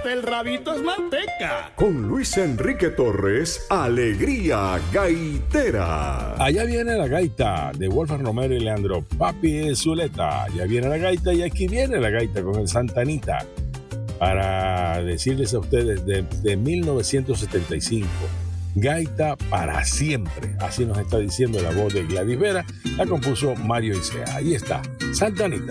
hasta el rabito es manteca. Con Luis Enrique Torres, Alegría Gaitera. Allá viene la gaita de Wolfgang Romero y Leandro Papi Zuleta. Allá viene la gaita y aquí viene la gaita con el Santanita. Para decirles a ustedes de 1975. Gaita para siempre. Así nos está diciendo la voz de Gladys Vera. La compuso Mario Isea. Ahí está, Santanita.